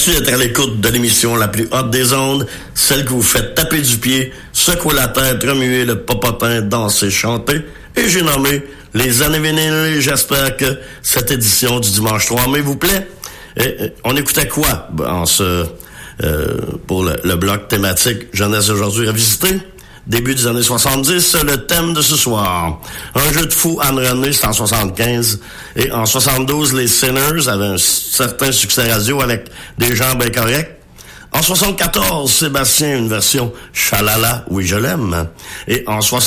Merci d'être à l'écoute de l'émission la plus haute des ondes, celle que vous faites taper du pied, secouer la tête, remuer le popotin, danser, chanter. Et j'ai nommé Les Années Vénénées. J'espère que cette édition du dimanche 3 mai vous plaît. Et on écoutait quoi pour le bloc thématique Jeunesse aujourd'hui revisité? Début des années 70, le thème de ce soir. Un jeu de fou, Anne-Renée, c'est en 75. Et en 72, les Sinners avaient un certain succès radio avec des gens bien corrects. En 74, Sébastien, une version Chalala, oui je l'aime. Et en